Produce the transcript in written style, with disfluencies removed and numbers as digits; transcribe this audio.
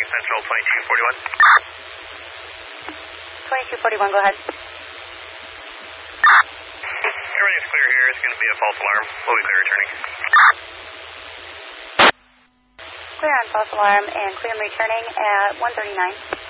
Central 2241. 2241, go ahead. Everything's clear here. It's going to be a false alarm. We'll be clear returning. Clear on false alarm and clear and returning at 139.